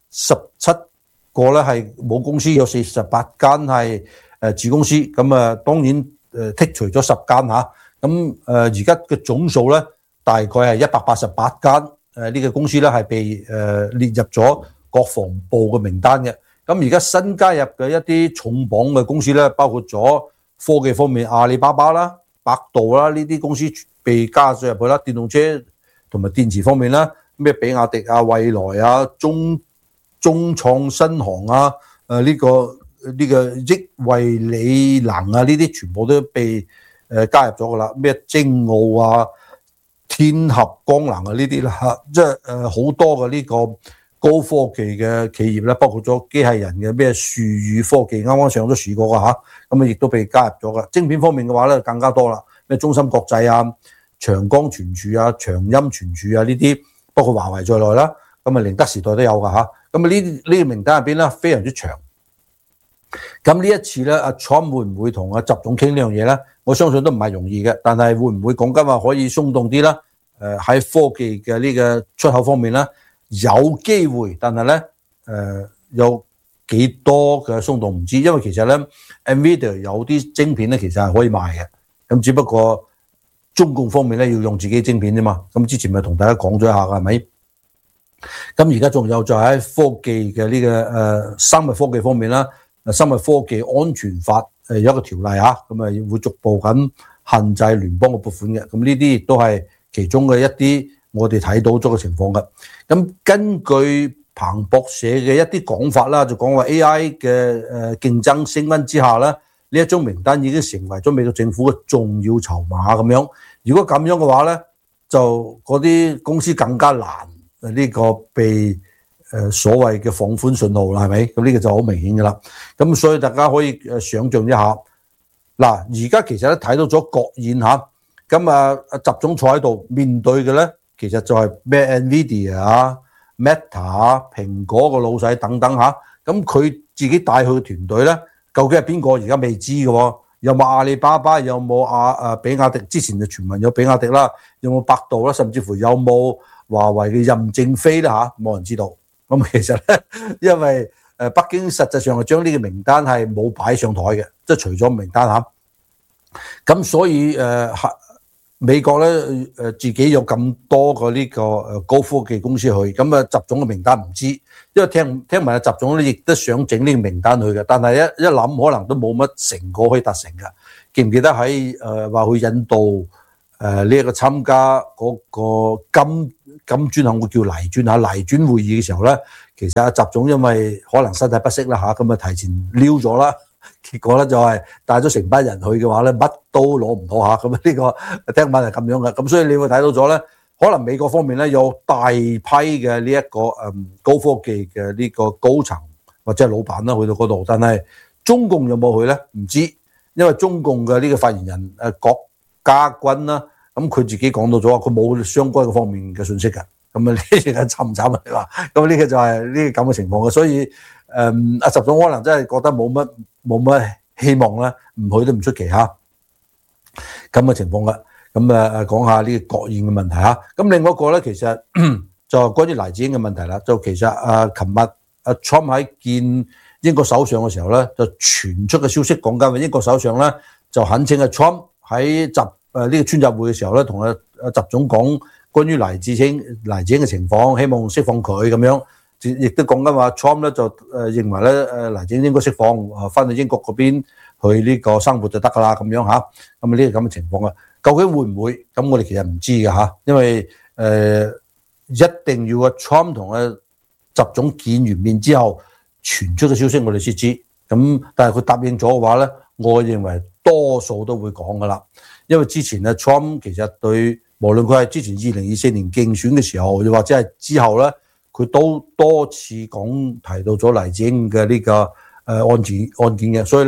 17個咧係母公司，有48間係子公司。咁當然剔除咗10間嚇。咁而家嘅總數咧，大概係188間呢個公司咧係被列入咗國防部嘅名單嘅。咁而家新加入嘅一啲重磅嘅公司咧，包括咗科技方面阿里巴巴啦、百度啦，呢啲公司被加咗入去啦。電動車同埋電池方面啦，咩比亞迪啊、蔚來啊、中創新航啊、呢個益惠理能啊，呢啲全部都被加入咗噶啦，咩精奧啊、天合光能啊呢啲啦嚇，即係好多嘅呢個高科技嘅企業咧，包括咗機械人嘅咩樹宇科技，啱啱上咗市嗰個嚇，咁亦都被加入咗噶。晶片方面嘅話咧，更加多啦，咩中芯國際啊、長江存儲啊、長鑫存儲啊呢啲，包括華為在內啦，咁寧德時代都有噶嚇。咁呢個名單入邊咧非常之長。咁呢一次咧，阿 Trump 會唔會同阿習總傾呢樣嘢咧？我相信都唔係容易嘅，但係會唔會講緊話可以鬆動啲咧？喺科技嘅呢個出口方面咧，有機會，但係咧有幾多嘅鬆動唔知，因為其實咧 Nvidia 有啲晶片咧其實係可以賣嘅，咁只不過中共方面咧要用自己晶片啫嘛。咁之前咪同大家講咗一下係咪？咁而家仲有就喺科技嘅呢個生物科技方面啦。生物科技安全法有一個條例嚇，咁會逐步咁限制聯邦嘅撥款嘅。咁呢啲亦都係其中嘅一啲我哋睇到咗嘅情況嘅。咁根據彭博社嘅一啲講法啦，就講話 AI 嘅競爭升溫之下咧，呢一張名單已經成為咗美國政府嘅重要籌碼咁樣。如果咁樣嘅話咧，就嗰啲公司更加難呢個被所謂嘅放寬信號啦，係咪？咁呢個就好明顯㗎啦。咁所以大家可以想像一下，嗱，而家其實咧睇到咗國宴嚇，咁習總坐喺度面對嘅咧，其實就係咩 Nvidia 啊、Meta 啊、蘋果個老細等等嚇。咁佢自己帶去嘅團隊咧，究竟係邊個？而家未知嘅喎，有冇阿里巴巴？有冇比亞迪？之前就傳聞有比亞迪啦，有冇百度啦？甚至乎有冇華為嘅任正非啦嚇？冇人知道。咁其實咧，因為北京實際上係將呢個名單係冇擺上台嘅，即係除咗名單嚇。咁所以美國咧自己有咁多個呢個高科技公司去，咁習總嘅名單唔知，因為聽聞習總咧亦都想整呢個名單去嘅，但係一諗可能都冇乜成果可以達成嘅。記唔記得喺話去印度呢一個參加嗰個金磚會叫黎磚會議嘅時候咧，其實阿習總因為可能身體不適啦嚇，咁提前溜咗啦，結果咧就係帶咗成班人去嘅話咧，乜都攞唔到嚇，咁呢個聽聞係咁樣嘅，咁所以你會睇到咗咧，可能美國方面咧有大批嘅呢一個高科技嘅呢個高層或者係老闆啦去到嗰度，但係中共有冇去咧？唔知，因為中共嘅呢個發言人郭家軍啦。咁佢自己講到咗，佢冇相關嘅方面嘅信息嘅，咁呢個慘唔慘啊？你話，咁呢個就係呢個咁嘅情況嘅，所以阿習總可能真係覺得冇乜希望啦，唔去都唔出奇嚇，咁嘅情況嘅。咁講下呢個國宴嘅問題嚇。咁另外一個咧，其實就係關於黎智英嘅問題啦。就其實琴日阿 Trump 喺見英國首相嘅時候咧，就傳出嘅消息講緊話英國首相咧就懇請阿 Trump 喺呢個川習會嘅時候咧，同阿習總講關於黎智英嘅情況，希望釋放佢咁樣，亦都講緊話 Trump 咧就認為咧黎智英應該釋放，翻到英國嗰邊去呢個生活就得㗎啦咁樣嚇。咁呢個咁嘅情況啊，究竟會唔會？咁我哋其實唔知㗎嚇，因為一定要阿 Trump 同阿習總見完面之後傳出嘅消息，我哋先知。咁但係佢答應咗嘅話咧，我認為多數都會講㗎啦。因為之前Trump 其實對無論佢係之前2024年競選嘅時候，又或者係之後咧，佢都多次提到咗黎智英嘅呢個案件嘅，所以咧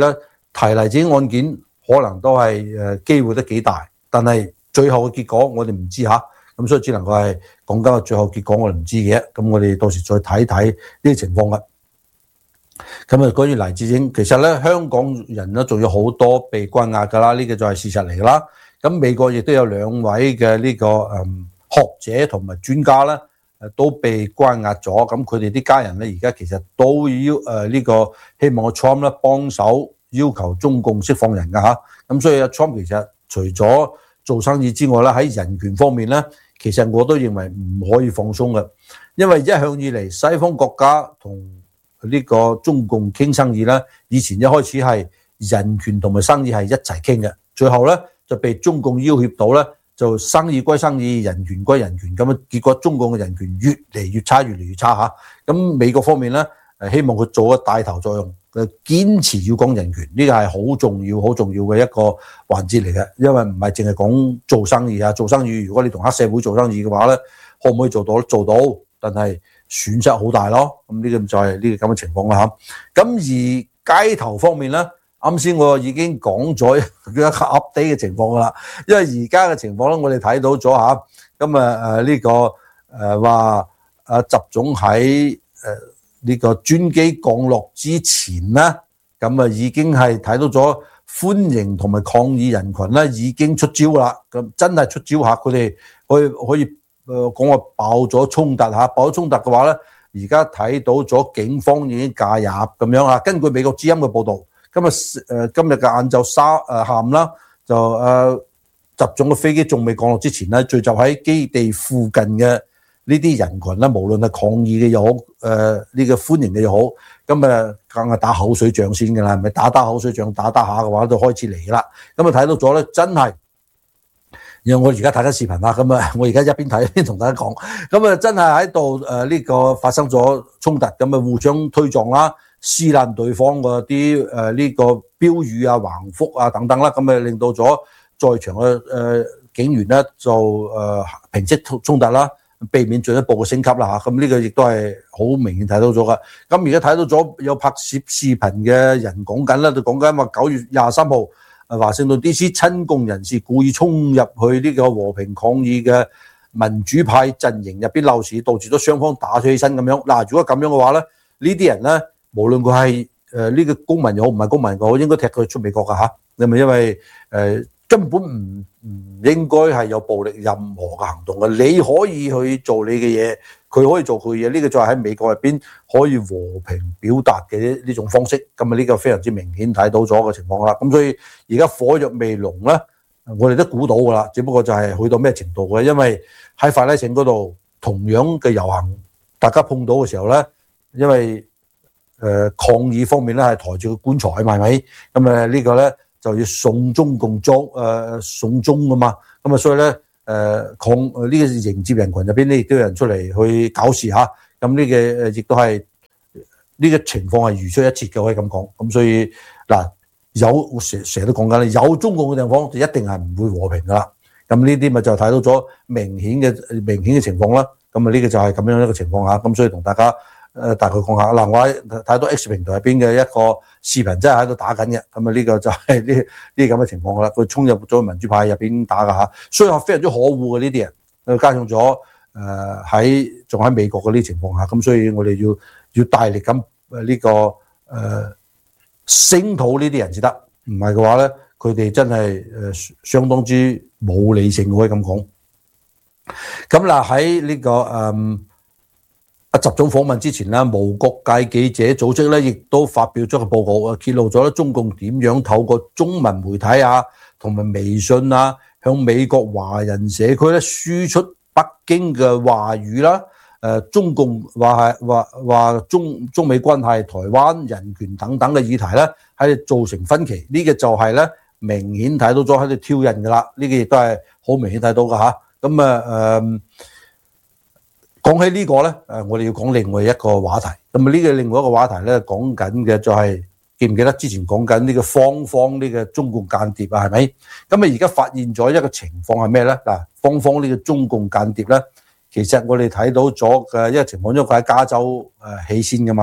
提例子案件可能都係機會都幾大，但係最後嘅結果我哋唔知嚇，咁所以只能夠係講緊個最後結果我哋唔知嘅，咁我哋到時再睇睇呢啲情況嘅。咁關於黎智英，其實咧香港人咧仲有好多被關押㗎啦，呢個就係事實嚟㗎啦。咁美國亦都有兩位嘅呢個學者同埋專家咧，都被關押咗。咁佢哋啲家人咧，而家其實都要呢個希望個 Trump 咧幫手要求中共釋放人㗎嚇。咁所以阿 Trump 其實除咗做生意之外咧，喺人權方面咧，其實我都認為唔可以放鬆嘅，因為一向以嚟西方國家同呢個中共傾生意咧，以前一開始係人權同埋生意係一齊傾嘅，最後咧就被中共要挾到咧，就生意歸生意，人權歸人權咁樣，結果中共嘅人權越嚟越差，越嚟越差嚇。咁美國方面咧，希望佢做個帶頭作用，堅持要講人權，呢個係好重要、好重要嘅一個環節嚟嘅，因為唔係淨係講做生意啊，做生意如果你同黑社會做生意嘅話咧，可唔可以做到？做到，但係損失好大咯。咁呢個就係呢個咁嘅情況啦嚇。咁而街頭方面咧，啱先我已經講咗一個 update 嘅情況噶啦，因為而家嘅情況咧，我哋睇到咗嚇。咁呢個話習總喺呢個專機降落之前咧，咁已經係睇到咗歡迎同埋抗議人群咧已經出招啦。咁真係出招嚇，佢哋可以講話爆咗衝突嚇，爆咗衝突嘅話咧，而家睇到咗警方已經介入咁樣啊。根據美國之音嘅報導，今日嘅晏晝下午啦，就習總嘅飛機仲未降落之前咧，聚集喺基地附近嘅呢啲人群咧，無論係抗議嘅又好，呢個歡迎嘅又好，咁梗係打口水仗先㗎啦，係咪打口水仗打下嘅話就開始嚟啦。咁睇到咗咧，真係，因為我而家睇緊視頻啦，咁我而家一邊睇一邊同大家講，咁真係喺度呢個發生咗衝突，咁互相推撞啦，撕爛對方嗰啲呢個標語啊、橫幅啊等等啦，咁令到咗在場嘅警員咧就平息衝突啦，避免進一步嘅升級啦嚇。咁呢個亦都係好明顯睇到咗噶。咁而家睇到咗有拍攝視頻嘅人講緊啦，就講緊話9月23號華盛頓 DC 親共人士故意衝入去呢個和平抗議嘅民主派陣營入邊鬧事，導致咗雙方打起身咁樣。嗱，如果咁樣嘅話咧，呢啲人咧，無論佢係呢個公民又好，唔係公民又好，應該踢佢出美國噶嚇。因為根本唔應該係有暴力任何嘅行動嘅。你可以去做你嘅嘢，佢可以做佢嘅嘢，呢個就係喺美國入邊可以和平表達嘅呢種方式。咁呢個非常之明顯睇到咗嘅情況啦。咁所以而家火藥味濃咧，我哋都估到噶啦，只不過就係去到咩程度嘅。因為喺法拉盛嗰度同樣嘅遊行，大家碰到嘅時候咧，因為抗議方面咧係抬住個棺材係咪？咁呢個咧就要送中共送中啊嘛。咁所以咧呢個迎接人群入邊呢亦都有人出嚟去搞事嚇。咁呢個亦都係呢個情況係如出一轍嘅，可以咁講。咁所以嗱，成日都講緊有中共嘅地方就一定係唔會和平噶啦。咁呢啲咪就睇到咗明顯嘅情況啦。咁呢個就係咁樣一個情況嚇。咁所以同大家大概講下嗱，我睇到 X 平台入邊嘅一個視頻真係喺度打緊嘅。咁呢個就係呢啲咁嘅情況啦。佢衝入咗民主派入邊打噶嚇，所以非常之可惡嘅呢啲人，加上咗仲喺美國嘅呢啲情況下，咁所以我哋要大力咁呢個聲討呢啲人先得，唔係嘅話咧，佢哋真係相當之冇理性，可以咁講。咁嗱喺呢個習總訪問之前咧，無國界記者組織咧亦都發表咗個報告，揭露咗咧中共點樣透過中文媒體啊同埋微信啊，向美國華人社區咧輸出北京嘅話語啦。中共話中美關係、台灣人權等等嘅議題咧，喺度造成分歧。呢個就係咧明顯睇到咗喺度挑釁噶啦。呢個亦都係好明顯睇到噶嚇。咁講起呢個咧，我哋要講另外一個話題。咁呢個另外一個話題咧，講緊嘅就係記唔記得之前講緊呢個方呢個中共間諜啊？係咪？咁而家發現咗一個情況係咩咧？嗱，方呢個中共間諜咧。其實我哋睇到咗嘅一個情況，因為佢喺加州起先噶嘛，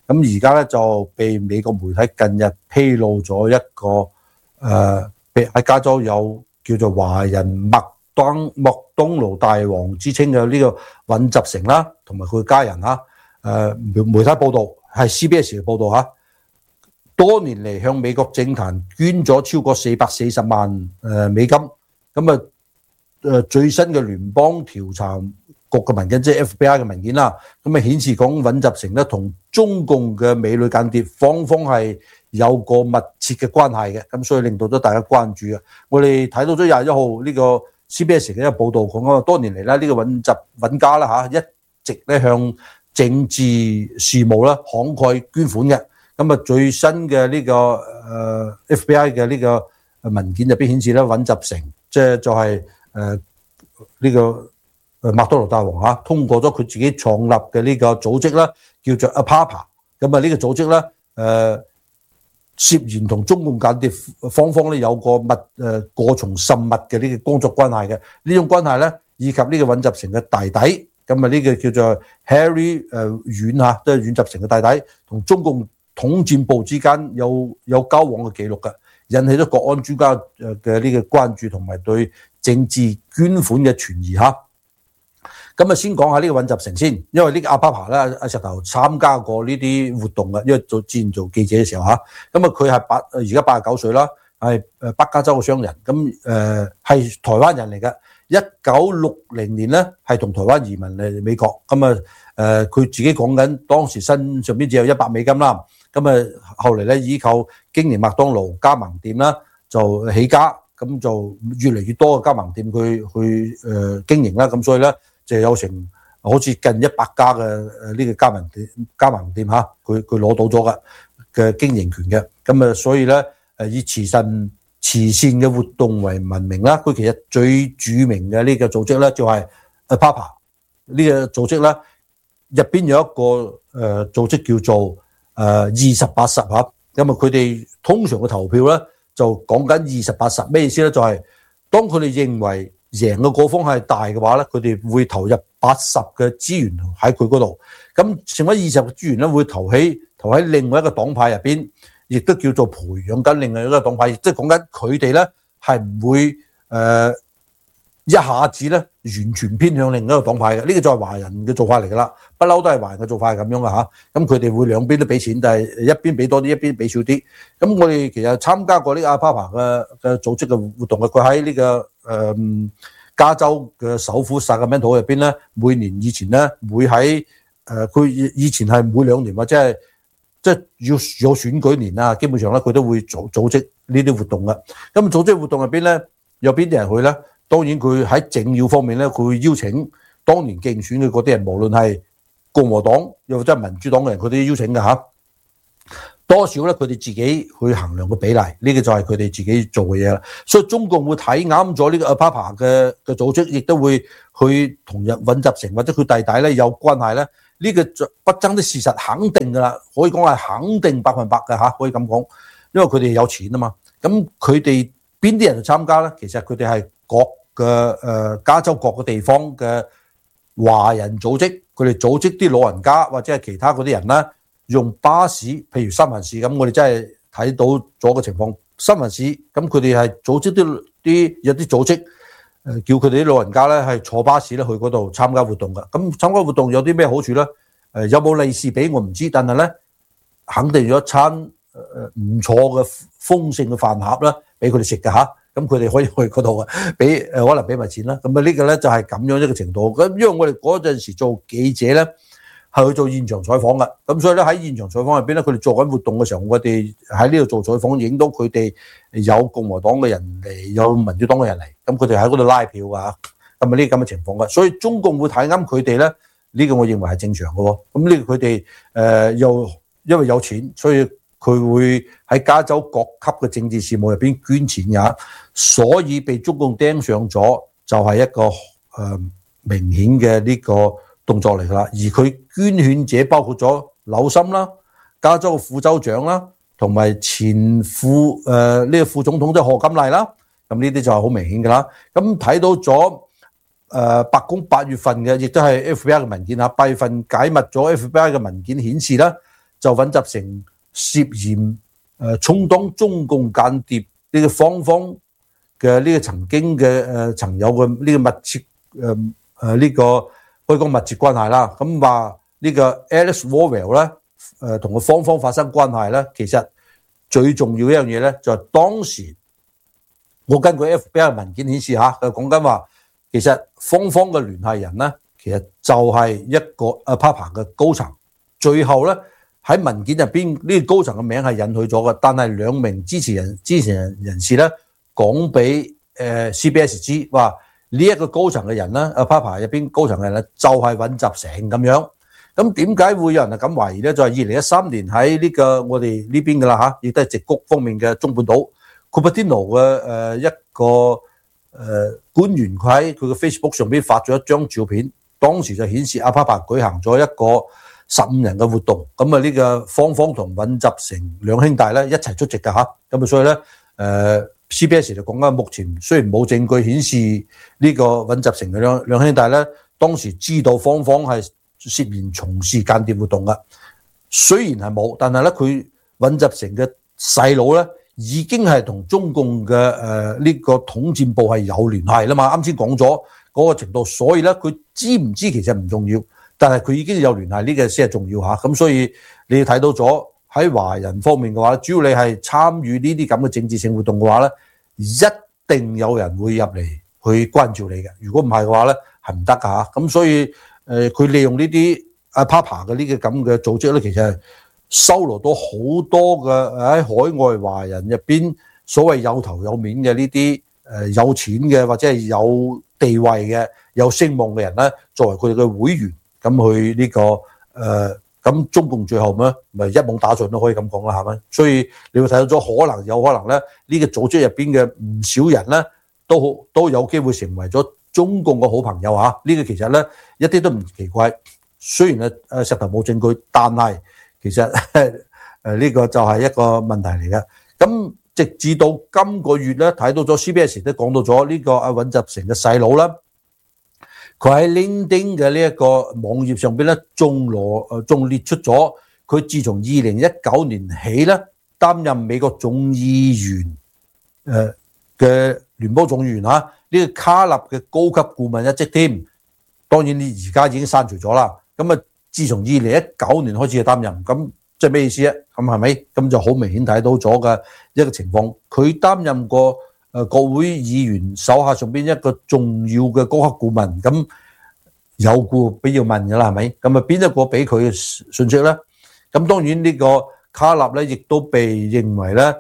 咁而家咧就被美國媒體近日披露咗一個喺加州有叫做華人麥當勞大王之稱嘅呢個尹習成啦，同埋佢家人嚇。媒體報道係 CBS 嘅報導嚇，多年嚟向美國政壇捐咗超過440萬美金。咁最新嘅聯邦調查局嘅文件，即係 FBI 嘅文件啦，咁顯示講尹習成咧同中共嘅美女間諜雙方係有個密切嘅關係嘅，咁所以令到咗大家關注嘅。我哋睇到咗21號呢個 CBS 嘅一個報導講啊，多年嚟咧呢個尹家啦嚇，一直咧向政治事務咧慷慨捐款嘅。咁最新嘅呢個FBI 嘅呢個文件入邊顯示咧，尹習成即係就係呢個麥當勞大王通過咗佢自己創立嘅呢個組織啦，叫做 APAPA。咁呢個組織咧涉嫌同中共間諜雙方咧有個過從甚密嘅呢個工作關係嘅。呢種關係咧，以及呢個尹習成嘅弟弟，咁呢個叫做 Harry 阮都係尹習成嘅弟弟，同中共統戰部之間有交往嘅記錄嘅，引起咗國安專家嘅呢個關注同埋對政治捐款嘅存疑嚇。咁先講下呢個尹習成先，因為呢個阿爸咧，阿石頭參加過呢啲活動嘅，因為之前做記者嘅時候嚇。咁佢係而家89歲啦，係北加州嘅商人，咁係台灣人嚟嘅。1960年咧係同台灣移民嚟美國，咁佢自己講緊當時身上邊只有100美金啦。咁後嚟咧依靠經營麥當勞加盟店啦，就起家，咁就越嚟越多嘅加盟店佢去經營啦。咁所以咧就有成好似近100家嘅呢個加盟店嚇，佢攞到咗嘅經營權嘅。咁所以咧以慈善嘅活動為聞名啦。佢其實最著名嘅呢個組織咧就係 APAPA 呢個組織咧，入邊有一個組織叫做2080嚇。咁佢哋通常嘅投票咧就講緊2080，咩意思咧？就係當佢哋認為贏嘅嗰方係大嘅話咧，佢哋會投入80嘅資源喺佢嗰度，咁剩翻20嘅資源咧會投喺另外一個黨派入邊，亦都叫做培養緊另外一個黨派，即係講緊佢哋咧係唔會一下子咧完全偏向另一個黨派嘅。呢個就係華人嘅做法嚟噶啦，不嬲都係華人嘅做法係咁樣嘅嚇。咁佢哋會兩邊都俾錢，但係一邊俾多啲，一邊俾少啲。咁我哋其實參加過呢個 APAPA 嘅組織嘅活動嘅，佢喺呢個加州嘅首府 Sacramento 入邊咧，每年以前咧會喺佢以前係每2年或者係即係要有選舉年啊，基本上咧佢都會組織呢啲活動嘅。咁組織活動入邊咧有邊啲人去咧？當然佢喺政要方面咧，佢會邀請當年競選嘅嗰啲人，無論係共和黨又或者係民主黨嘅人，佢都要邀請嘅嚇。多少咧？佢哋自己去衡量個比例，呢個就係佢哋自己做嘅嘢啦。所以中共會睇啱咗呢個 APAPA 嘅組織，亦都會去同尹習成或者佢弟弟咧有關係咧。呢個不爭的事實，肯定噶啦，可以講係肯定100%嘅嚇，可以咁講，因為佢哋有錢啊嘛。咁佢哋邊啲人去參加咧？其實佢哋係各嘅加州各個地方嘅華人組織，佢哋組織啲老人家或者係其他嗰啲人咧。用巴士，譬如三藩市咁，我哋真係睇到咗個情況。三藩市咁，佢哋係組織有啲組織，叫佢哋啲老人家咧係坐巴士咧去嗰度參加活動㗎。咁參加活動有啲咩好處咧？有冇利是俾我唔知，但係咧肯定有一餐唔錯嘅豐盛嘅飯盒啦，俾佢哋食㗎嚇。咁佢哋可以去嗰度啊，可能俾埋錢啦。咁呢個咧就係咁樣一個程度。咁因為我哋嗰陣時做記者咧。係去做現場採訪嘅，咁所以咧喺現場採訪入邊咧，佢哋做緊活動嘅時候，我哋喺呢度做採訪，影到佢哋有共和黨嘅人嚟，有民主黨嘅人嚟，咁佢哋喺嗰度拉票啊，咁呢啲咁嘅情況嘅，所以中共會睇啱佢哋咧，呢個我認為係正常嘅喎。咁呢個佢哋又因為有錢，所以佢會喺加州各級嘅政治事務入邊捐錢嘅，所以被中共盯上咗，就係一個明顯嘅呢個動作嚟㗎啦，而佢捐獻者包括咗紐森啦、加州嘅副州長啦，同埋前副呢個副總統即係賀錦麗啦，咁呢啲就係好明顯㗎啦。咁睇到咗白宮8月份嘅，亦都係 FBI 嘅文件嚇，8月份解密咗 FBI 嘅文件顯示啦， 就揾集成涉嫌充當中共間諜呢個方方嘅呢個曾經嘅曾有嘅呢個密切呢個可以講密切關係啦。咁話呢個 Alex Wovell 咧同個方方發生關係咧，其實最重要一樣嘢咧就係當時我根據 FBI 文件顯示嚇，佢講緊話其實方方嘅聯繫人咧，其實就係一個Papa 嘅高層。最後咧喺文件入邊呢個高層嘅名係引去咗嘅，但係兩名支持人士咧講俾CBS 知話呢一個高層嘅人咧，Papa 入邊高層嘅人咧就係尹集成咁樣。咁點解會有人係咁懷疑咧？就係2013年喺呢個我哋呢邊噶啦嚇，亦都係矽谷方面嘅中半島 Cupertino 嘅一個官員，佢喺佢嘅 Facebook 上邊發咗一張照片，當時就顯示阿 Papa 舉行咗一個15人嘅活動，咁啊呢個方方同尹集成兩兄弟咧一齊出席㗎嚇，咁啊所以咧CBS 就講緊目前雖然冇證據顯示呢個尹集成嘅兩兄弟咧當時知道方方係涉嫌從事間諜活動嘅，雖然係冇，但係咧佢尹集成嘅細佬咧已經係同中共嘅呢個統戰部係有聯繫啦嘛，啱先講咗嗰個程度，所以咧佢知唔知其實唔重要，但係佢已經有聯繫呢個先係重要嚇。咁所以你睇到咗喺華人方面嘅話，主要你係參與呢啲咁嘅政治性活動嘅話咧，一定有人會入嚟去關照你嘅，如果唔係嘅話咧係唔得㗎嚇。咁所以佢利用呢啲Papa 嘅呢個咁嘅組織咧，其實係收羅到好多嘅喺海外華人入邊所謂有頭有面嘅呢啲有錢嘅或者係有地位嘅有聲望嘅人咧，作為佢哋嘅會員咁去呢個咁中共最後咩咪一網打盡都可以咁講啦，係咪？所以你會睇到咗有可能咧呢個組織入邊嘅唔少人咧都有機會成為咗中共嘅好朋友嚇，呢個其實咧一啲都唔奇怪。雖然石頭冇證據，但係其實呢個就係一個問題嚟嘅。咁直至到今個月咧，睇到咗 CBS 都講到咗呢個尹集成嘅細佬啦，佢喺 LinkedIn 嘅呢一個網頁上邊咧，仲列出咗佢自從2019年起咧擔任美國眾議員嘅聯邦眾議員嚇，呢個卡納嘅高級顧問一職添。當然你而家已經刪除咗啦。咁啊，自從2019年開始就擔任，咁即係咩意思啊？咁係咪？咁就好明顯睇到咗嘅一個情況。佢擔任過國會議員手下上邊一個重要嘅高級顧問，咁有顧必要問㗎啦，係咪？咁啊，邊一個俾佢嘅信息咧？咁當然呢個卡納咧，亦都被認為咧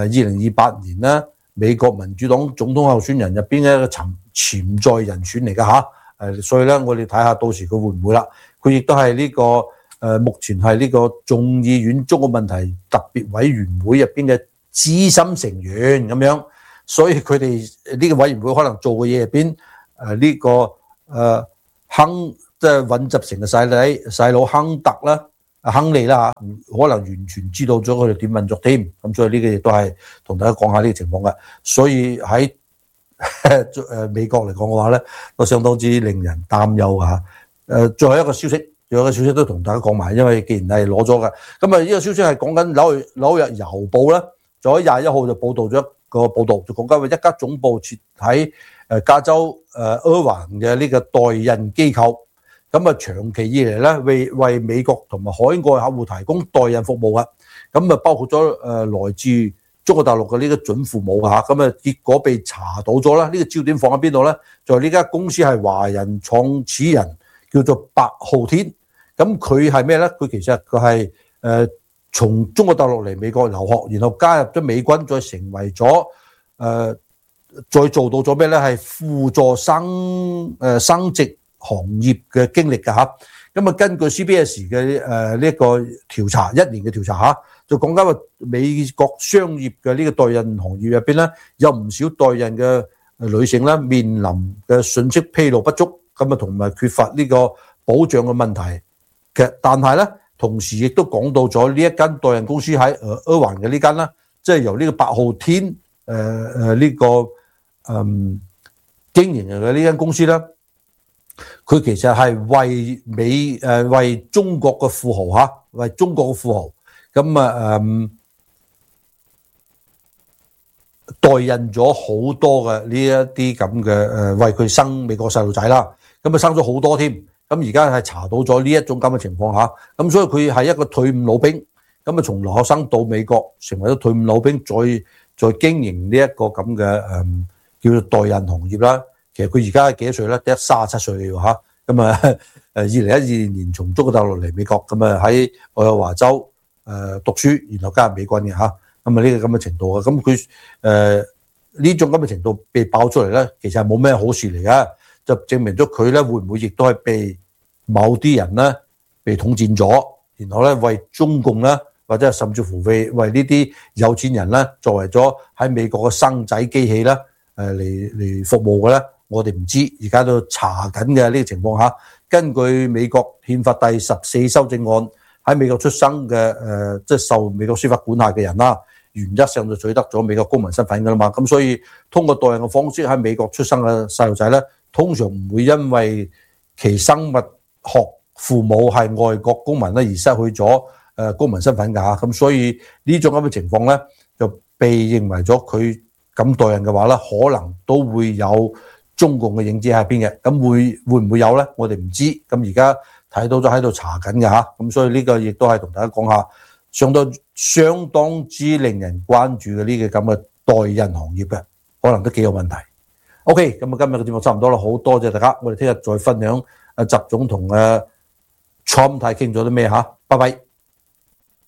，2028年咧美國民主黨總統候選人入邊嘅一個潛在人選嚟㗎嚇。所以咧，我哋睇下到時佢會唔會啦。佢亦都係呢個目前係呢個眾議院中國問題特別委員會入邊嘅資深成員咁樣，所以佢哋呢個委員會可能做嘅嘢入邊呢個即係尹集成嘅細佬亨利啦嚇，可能完全知道咗佢哋點運作添。咁所以呢個亦都係同大家講下呢個情況嘅。所以喺美國嚟講嘅話咧，都相當之令人擔憂嚇。最後一個消息都同大家講埋，因為既然係攞咗嘅，咁啊呢個消息係講緊紐約郵報咧，就喺21號就報導咗一個報導，就講緊一家總部設喺加州厄環嘅呢個代印機構，咁啊長期以嚟咧為美國同埋海外客戶提供代印服務嘅，咁啊包括咗來自中國大陸嘅呢個準父母嚇，咁啊結果被查到咗啦。呢個焦點放喺邊度咧？就係呢間公司係華人創始人叫做白浩天。咁佢係咩咧？佢其實佢係從中國大陸嚟美國留學，然後加入咗美軍，再成為咗再做到咗咩咧？係輔助生殖行業嘅經歷㗎嚇。咁啊根據 CBS 嘅呢一個調查，1年嘅調查嚇，就講緊話美國商業嘅呢個代印行業入邊咧，有唔少代印嘅女性咧面臨嘅信息披露不足，咁啊同埋缺乏呢個保障嘅問題嘅。但係咧，同時亦都講到咗呢一間代印公司喺厄環嘅呢間啦，即係由呢個白浩天呢個經營嘅呢間公司咧， 佢其實係為中國嘅富豪嚇，為中國嘅富豪咁代孕咗好多嘅呢一啲咁嘅為佢生美國細路仔啦，咁生咗好多添，咁而家係查到咗呢一種咁嘅情況下，咁所以佢係一個退伍老兵，咁從留學生到美國成為咗退伍老兵，再經營呢一個咁嘅叫做代孕行業啦。其實佢而家幾多歲咧？得37歲嘅喎嚇，咁2012年從中國大陸嚟美國，咁喺愛荷華州讀書，然後加入美軍嘅嚇，咁呢個咁嘅程度啊，咁佢呢種咁嘅程度被爆出嚟咧，其實係冇咩好事嚟嘅，就證明咗佢咧會唔會亦都係被某啲人咧被統戰咗，然後咧為中共咧或者甚至乎為呢啲有錢人咧作為咗喺美國嘅生仔機器咧嚟服務嘅咧。我哋唔知，而家都查緊嘅呢個情況下，根據美國憲法第14修正案，喺美國出生嘅即係受美國司法管轄嘅人啦，原則上就取得咗美國公民身份㗎啦嘛。咁所以通過代孕嘅方式喺美國出生嘅細路仔咧，通常唔會因為其生物學父母係外國公民咧而失去咗公民身份㗎。咁所以呢種咁嘅情況咧，就被認為咗佢咁代孕嘅話咧，可能都會有中共嘅影子喺邊嘅，咁會唔會有咧？我哋唔知，咁而家睇到咗喺度查緊嘅嚇，咁所以呢個亦都係同大家講下，相當之令人關注嘅呢個咁嘅代孕行業嘅，可能都幾有問題。OK，咁今日嘅節目差唔多啦，好多謝大家，我哋聽日再分享習總同Trump傾咗啲咩嚇，拜拜。